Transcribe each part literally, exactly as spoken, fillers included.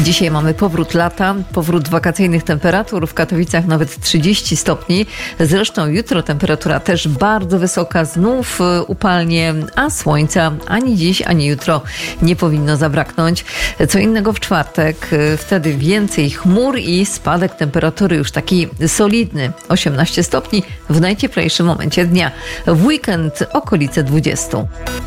Dzisiaj mamy powrót lata, powrót wakacyjnych temperatur. W Katowicach nawet trzydzieści stopni. Zresztą jutro temperatura też bardzo wysoka. Znów upalnie, a słońca ani dziś, ani jutro nie powinno zabraknąć. Co innego w czwartek. Wtedy więcej chmur i spadek temperatury już taki solidny. osiemnaście stopni w najcieplejszym momencie dnia. W weekend okolice dwadzieścia.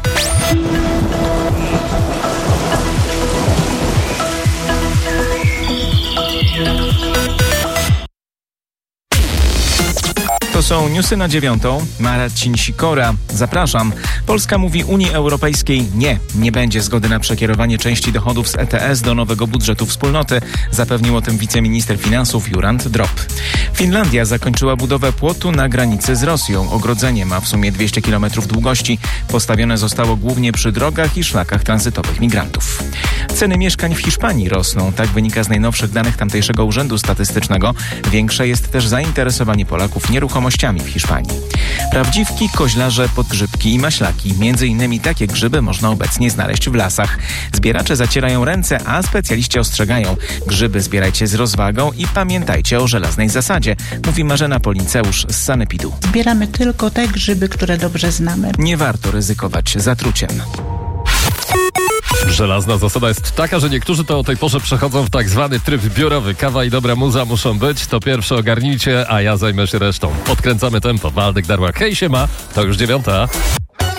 To są newsy na dziewiątą. Marcin Sikora. Zapraszam. Polska mówi Unii Europejskiej nie. Nie będzie zgody na przekierowanie części dochodów z E T S do nowego budżetu wspólnoty. Zapewnił o tym wiceminister finansów Jurand Drop. Finlandia zakończyła budowę płotu na granicy z Rosją. Ogrodzenie ma w sumie dwieście kilometrów długości. Postawione zostało głównie przy drogach i szlakach tranzytowych migrantów. Ceny mieszkań w Hiszpanii rosną. Tak wynika z najnowszych danych tamtejszego Urzędu Statystycznego. Większe jest też zainteresowanie Polaków nieruchomościami w Hiszpanii. Prawdziwki, koźlarze, podgrzybki i maślaki. Między innymi takie grzyby można obecnie znaleźć w lasach. Zbieracze zacierają ręce, a specjaliści ostrzegają. Grzyby zbierajcie z rozwagą i pamiętajcie o żelaznej zasadzie, mówi Marzena Polinceusz z Sanepidu. Zbieramy tylko te grzyby, które dobrze znamy. Nie warto ryzykować zatruciem. Żelazna zasada jest taka, że niektórzy to o tej porze przechodzą w tak zwany tryb biurowy. Kawa i dobra muza muszą być. To pierwsze ogarnijcie, a ja zajmę się resztą. Podkręcamy tempo. Waldek Darłak. Hej, siema. To już dziewiąta.